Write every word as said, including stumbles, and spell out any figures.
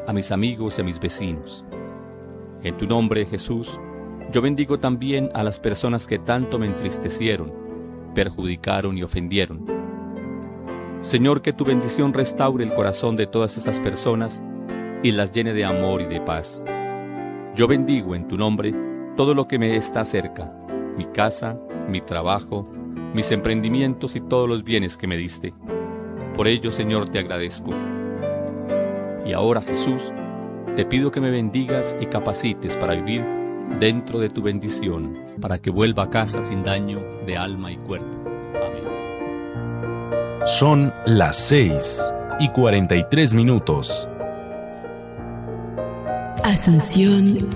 a mis amigos y a mis vecinos. En tu nombre, Jesús, yo bendigo también a las personas que tanto me entristecieron, perjudicaron y ofendieron. Señor, que tu bendición restaure el corazón de todas esas personas y las llene de amor y de paz. Yo bendigo en tu nombre todo lo que me está cerca, mi casa, mi trabajo, mis emprendimientos y todos los bienes que me diste. Por ello, Señor, te agradezco. Y ahora, Jesús, te pido que me bendigas y capacites para vivir dentro de tu bendición, para que vuelva a casa sin daño de alma y cuerpo. Amén. Son las seis y cuarenta y tres minutos. Asunción